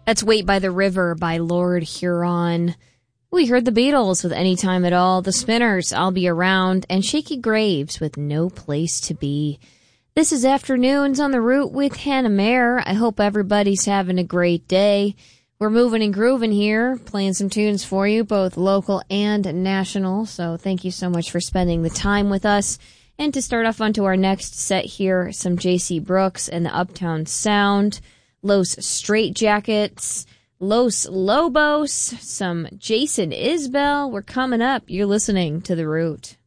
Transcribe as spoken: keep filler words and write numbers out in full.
That's Wait by the River by Lord Huron. We heard the Beatles with Anytime at All, the Spinners, I'll Be Around, and Shaky Graves with No Place to Be. This is Afternoons on the Route with Hannah Mayer. I hope everybody's having a great day. We're moving and grooving here, playing some tunes for you, both local and national, so thank you so much for spending the time with us. And to start off onto our next set here, some J C Brooks and the Uptown Sound, Los Straitjackets, Los Lobos, some Jason Isbell. We're coming up. You're listening to The Root.